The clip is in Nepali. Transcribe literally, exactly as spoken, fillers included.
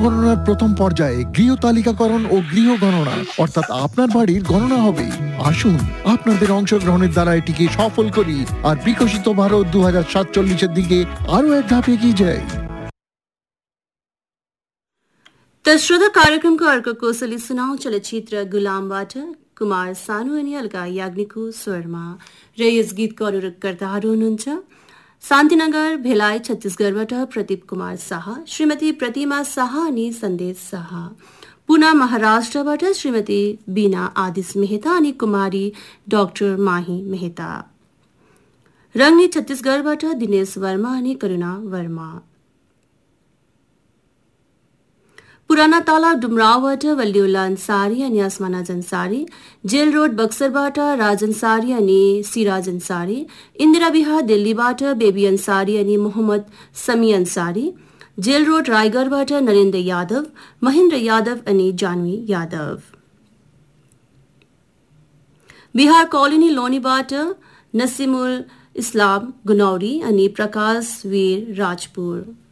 জনগণনার প্রথম পর্যায়ে গৃহ তালিকাকরণ ও গৃহ গণনা অর্থাৎ আপনার বাড়ির গণনা হবে। আসুন আপনাদের অংশগ্রহণের দ্বারা এটিকে সফল করি আর বিকশিত ভারত দু হাজার সাতচল্লিশের দিকে আরো এক ধাপ एगিয়ে যাই। त श्रोता कार्यक्रमको अर्को कोसली सुनाउ चलचित्र गुलामबाट कुमार सानु अनि अलका याग्निकको स्वरमा र यस गीतको अनुरोधकर्ताहरू हुनुहुन्छ शान्तिनगर भेलाइ छत्तीसगढबाट प्रदीप कुमार शाह, श्रीमती प्रतिमा शाह अनि सन्देश शाह, पुना महाराष्ट्रबाट श्रीमती बीना आदिश मेहता अनि कुमारी डाक्टर माही मेहता, रङ्गी छत्तीसगढबाट दिनेश वर्मा अनि करुणा वर्मा, पुराना तालाब डुमरावबाट वल्लिउल्ला अन्सारी अनि आसमाना जन्सारी, जेल रोड बक्सरबाट राजन सारी अनि सिराज अन्सारी, इन्दिरा विहार दिल्लीबाट बेबी अन्सारी अनि मोहम्मद समी अन्सारी, जेल रोड रायगढ़बाट नरेन्द्र यादव, महेन्द्र यादव अनि जानवी यादव, बिहार कॉलोनी लोनीबाट नसीमुल इस्लाम गुनौरी अनि प्रकाश वीर राजपुर,